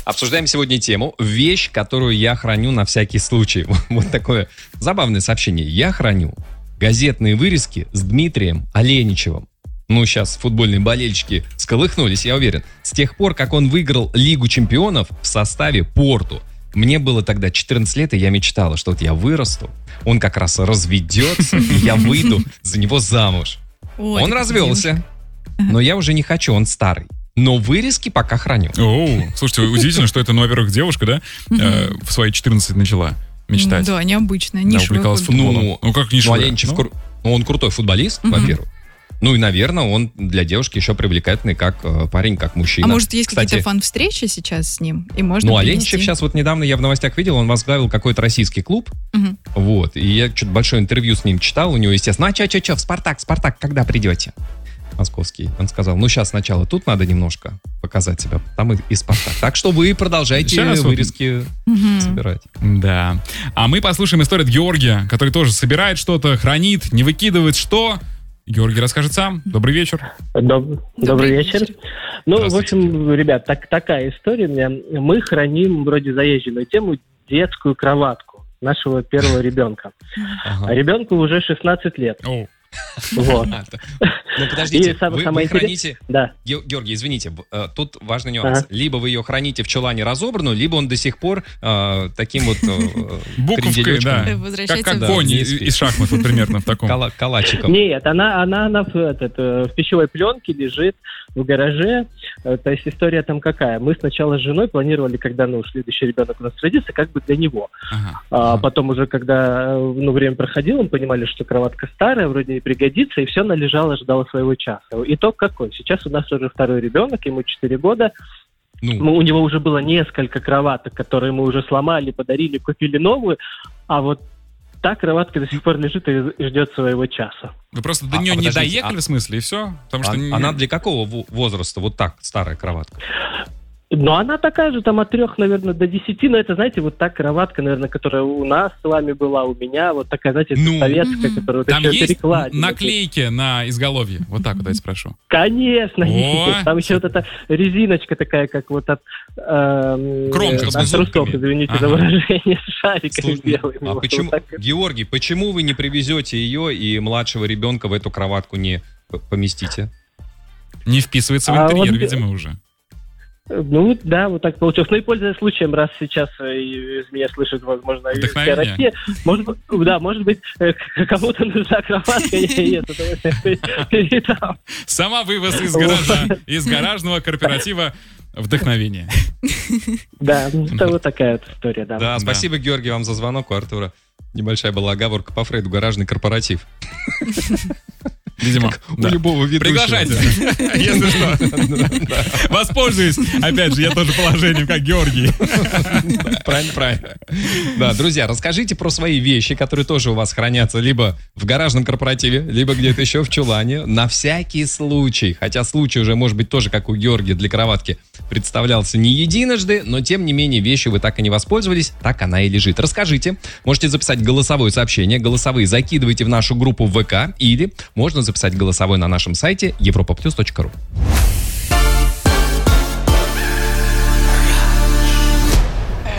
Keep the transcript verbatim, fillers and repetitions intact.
Обсуждаем сегодня тему «Вещь, которую я храню на всякий случай». Вот такое забавное сообщение. Я храню газетные вырезки с Дмитрием Оленичевым. Ну, сейчас футбольные болельщики сколыхнулись, я уверен. С тех пор, как он выиграл Лигу чемпионов в составе Порту. Мне было тогда четырнадцать лет, и я мечтала, что вот я вырасту, он как раз разведется, и я выйду за него замуж. Ой, он развелся, но я уже не хочу, он старый. Но вырезки пока храню. О, слушайте, удивительно, что это, ну, во-первых, девушка, да, э, в свои четырнадцать начала мечтать. Да, необычно, да, нишевый увлекалась футболом. Ну, ну, как нишевый? Ну, Оленичев, ну? Ну, он крутой футболист, угу. во-первых. Ну и, наверное, он для девушки еще привлекательный как э, парень, как мужчина. А может, есть Кстати, какие-то фан-встречи сейчас с ним? И можно ну, привести? Оленичев сейчас вот недавно я в новостях видел, он возглавил какой-то российский клуб. Угу. Вот. И я что-то большое интервью с ним читал. У него, естественно, а че-че-че, в Спартак, Спартак, когда придете? Московский. Он сказал, ну сейчас сначала тут надо немножко показать себя, там и, и Спартак. Так что вы продолжайте сейчас вырезки вот собирать. Да. А мы послушаем историю от Георгия, который тоже собирает что-то, хранит, не выкидывает. Что? Георгий расскажет сам. Добрый вечер. Доб- Добрый, Добрый вечер. вечер. Ну, в общем, ребят, так, такая история у меня. Мы храним вроде заезженную тему детскую кроватку нашего первого ребенка. А ребенку уже шестнадцать лет. Вот. Ну, подождите, сам, вы, вы храните... Да. Георгий, извините, тут важный нюанс. Ага. Либо вы ее храните в чулане разобранную, либо он до сих пор э, таким вот... Э, буковкой, да. Как, как конь из, из шахмат, вот примерно в таком. Кала, калачиком. Нет, она, она, она в, этот, в пищевой пленке лежит в гараже. То есть история там какая? Мы сначала с женой планировали, когда ну, следующий ребенок у нас родится, как бы для него. Ага. А ага. потом уже, когда ну, время проходило, мы понимали, что кроватка старая, вроде не пригодится, и все, она лежала, ждала своего часа. Итог какой? Сейчас у нас уже второй ребенок, ему четыре года. Ну. Мы, у него уже было несколько кроваток, которые мы уже сломали, подарили, купили новую, а вот та кроватка до сих пор лежит и ждет своего часа. Вы просто до а, нее а не доехали, а... в смысле, и все? Потому что а, не... Она для какого возраста вот так, старая кроватка? Ну, она такая же, там, от трех, наверное, до десяти, но это, знаете, вот та кроватка, наверное, которая у нас с вами была, у меня, вот такая, знаете, ну, советская, которая... Там вот есть наклейки на изголовье? Вот так вот, я спрошу. Конечно, есть. Там еще вот эта резиночка такая, как вот от... Э, Кромка от с трусов, извините ага. за выражение, с шариками белыми. А вот, почему, вот Георгий, почему вы не привезете ее и младшего ребенка в эту кроватку не поместите? Не вписывается в интерьер, а вот, видимо, уже. Ну, да, вот так получилось. Ну и пользуясь случаем, раз сейчас из меня слышит, возможно, вся Россия, может, да, может быть, кому-то нужна кроватка, я это передам. Сама вывоз из гаража, из гаражного корпоратива вдохновение. Да, это вот такая вот история, да. Да, спасибо, Георгий, вам за звонок. У Артура небольшая была оговорка по Фрейду, гаражный корпоратив. Видимо, да. У любого ведущего. Приглашайте, если что. Воспользуюсь, опять же, я тоже положением, как Георгий. Правильно, правильно. Да, друзья, расскажите про свои вещи, которые тоже у вас хранятся либо в гаражном корпоративе, либо где-то еще в чулане. На всякий случай. Хотя случай уже, может быть, тоже, как у Георгия для кроватки, представлялся не единожды, но, тем не менее, вещью вы так и не воспользовались, так она и лежит. Расскажите. Можете записать голосовое сообщение. Голосовые закидывайте в нашу группу в ВК или можно записать голосовой на нашем сайте европа плюс точка ру.